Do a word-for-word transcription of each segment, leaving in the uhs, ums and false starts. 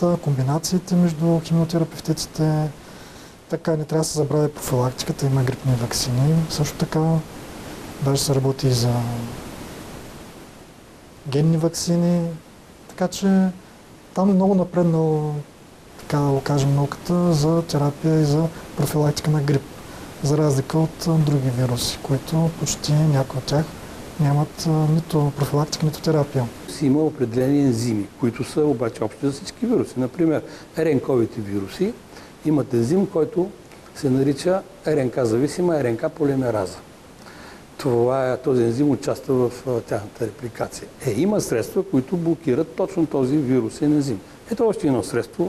нещата, комбинациите между химиотерапевтиците. Така не трябва да се забравя профилактиката, има грипни ваксини. Също така даже се работи и за генни ваксини. Така че там е много напреднал, така да го кажем, науката за терапия и за профилактика на грип. За разлика от други вируси, които почти някои от тях нямат нито профилактика, нито терапия. Има определени ензими, които са обаче общи за всички вируси. Например, РНК-овите вируси имат ензим, който се нарича РНК-зависима РНК-полимераза. Това е, този ензим участва в тяхната репликация. Е, има средства, които блокират точно този вирусен ензим. Ето още едно средство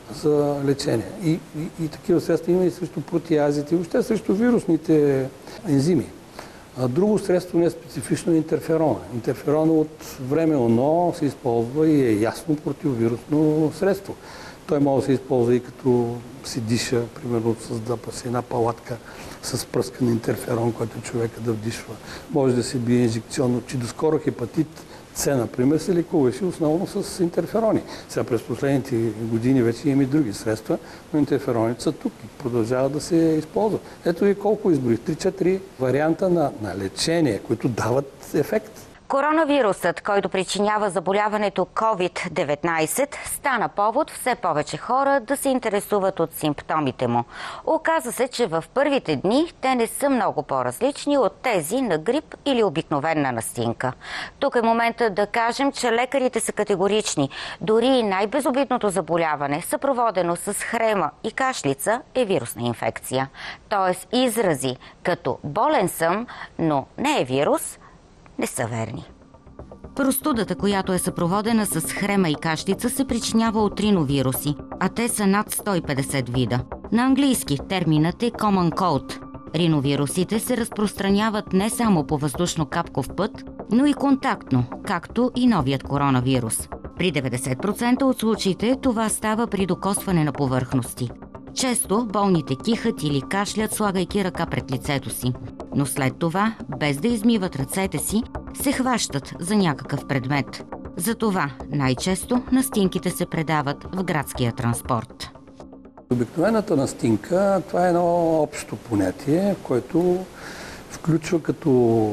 за лечение. И, и, и такива средства има и срещу протеазите, и въобще срещу вирусните ензими. А друго средство не е специфично е интерферона. Интерферона от време оно се използва и е ясно противовирусно средство. Той може да се използва и като се диша, примерно създава се една палатка с пръскан интерферон, който човека да вдишва. Може да се бие инжекционно, че доскоро хепатит С, например, се лекуваше основно с интерферони. Сега през последните години вече има и други средства, но интерфероните са тук и продължават да се използват. Ето и колко изброих. три-четири варианта на, на лечение, които дават ефект. Коронавирусът, който причинява заболяването ковид деветнайсет, стана повод все повече хора да се интересуват от симптомите му. Оказа се, че в първите дни те не са много по-различни от тези на грип или обикновена настинка. Тук е моментът да кажем, че лекарите са категорични. Дори и най-безобидното заболяване, съпроводено с хрема и кашлица, е вирусна инфекция. Тоест изрази като болен съм, но не е вирус, не са верни. Простудата, която е съпроводена с хрема и кашлица, се причинява от риновируси, а те са над сто и петдесет вида. На английски терминът е Common Cold. Риновирусите се разпространяват не само по въздушно-капков път, но и контактно, както и новият коронавирус. При деветдесет процента от случаите това става при докосване на повърхности. Често болните кихат или кашлят, слагайки ръка пред лицето си. Но след това, без да измиват ръцете си, се хващат за някакъв предмет. Затова най-често настинките се предават в градския транспорт. Обикновената настинка, това е едно общо понятие, което включва като,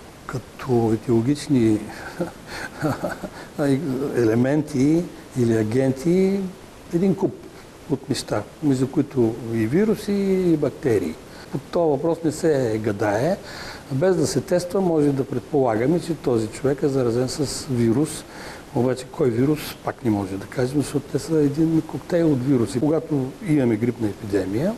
като етиологични елементи или агенти един куп от неща, между които и вируси, и бактерии. По този въпрос не се гадае. Без да се тества, може да предполагаме, че този човек е заразен с вирус. Обаче кой вирус, пак не може да кажем, защото те са един коктейл от вируси. Когато имаме грипна епидемия,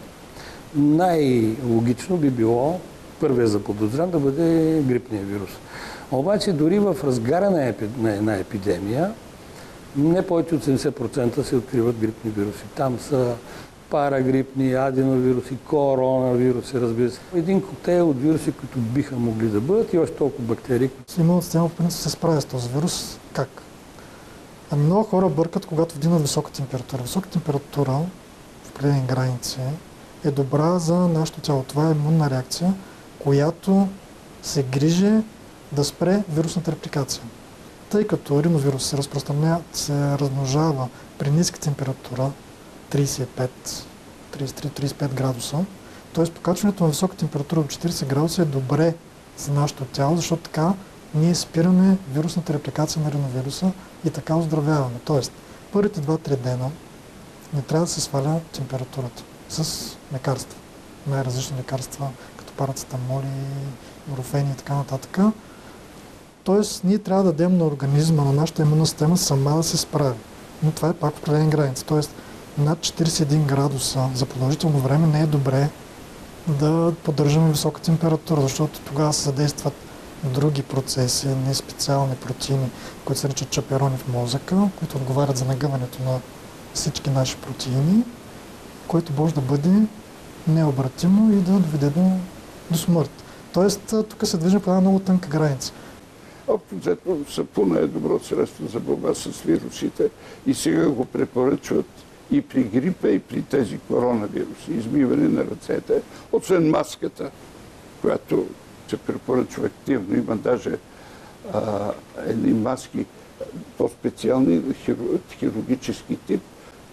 най-логично би било първият заподозрян да бъде грипния вирус. Обаче дори в разгара на една епидемия, не повече от седемдесет процента се откриват грипни вируси. Там са парагрипни, аденовируси, коронавируси, разбира се. Един коктейл от вируси, които биха могли да бъдат и още толкова бактерии. Имунната система в принцип се справя с този вирус. Как? Ами много хора бъркат, когато вдигнат висока температура. Висока температура в определени граници е добра за нашето тяло. Това е имунна реакция, която се грижи да спре вирусната репликация. Тъй като риновирус се разпространява, се размножава при ниска температура, трийсет и пет, трийсет и три до трийсет и пет градуса, т.е. покачването на висока температура от четирийсет градуса е добре за нашето тяло, защото така ние спираме вирусната репликация на риновируса и така оздравяваме. Тоест, първите два-три дена не трябва да се сваля температурата с лекарства. Най-различни лекарства, като парацетамоли, морофени и така нататък. Тоест, ние трябва да дадем на организма, на нашата имунна система сама да се справи. Но това е пак в определени граници. Тоест, над четирийсет и един градуса за продължително време не е добре да поддържаме висока температура, защото тогава се задействат други процеси, не специални протеини, които се наричат чаперони в мозъка, които отговарят за нагъването на всички наши протеини, което може да бъде необратимо и да доведе до, до смърт. Тоест, тук се движим по една много тънка граница. Общо взето сапуна е добро средство за борба с вирусите и сега го препоръчват и при грипа, и при тези коронавируси. Измиване на ръцете, освен маската, която се препоръчва активно. Има даже а, едни маски, по-специални, хирургически тип,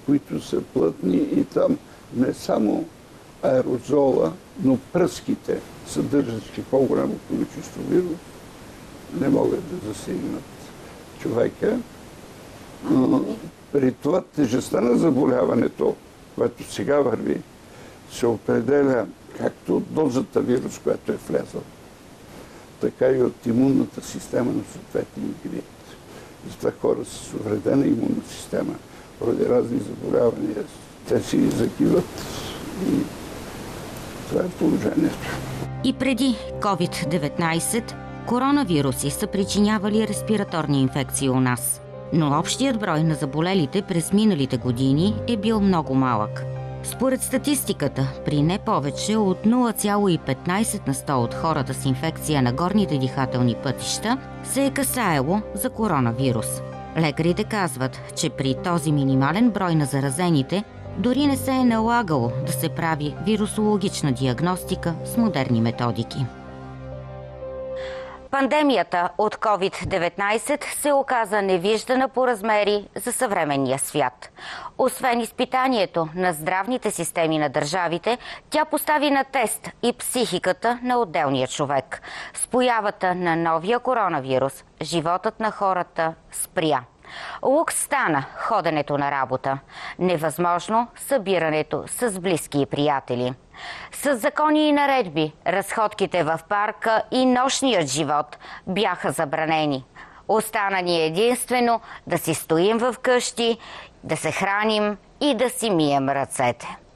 които са плътни и там не само аерозола, но пръските, съдържащи по-голямо количество вирус, не могат да засегнат човека. Но при това тежестта на заболяването, което сега върви, се определя както от дозата вирус, която е влезла, така и от имунната система на съответния индивид. Затова хора с увредена имунна система, поради разни заболявания, те си загиват и това е положението. И преди ковид деветнайсет коронавируси са причинявали респираторни инфекции у нас. Но общият брой на заболелите през миналите години е бил много малък. Според статистиката, при не повече от нула цяло и петнайсет на сто от хората с инфекция на горните дихателни пътища се е касаело за коронавирус. Лекарите казват, че при този минимален брой на заразените дори не се е налагало да се прави вирусологична диагностика с модерни методики. Пандемията от ковид деветнайсет се оказа невиждана по размери за съвременния свят. Освен изпитанието на здравните системи на държавите, тя постави на тест и психиката на отделния човек. С появата на новия коронавирус, животът на хората спря. Лукс стана ходенето на работа. Невъзможно събирането с близки и приятели. С закони и наредби, разходките в парка и нощният живот бяха забранени. Остана ни единствено да си стоим в къщи, да се храним и да си мием ръцете.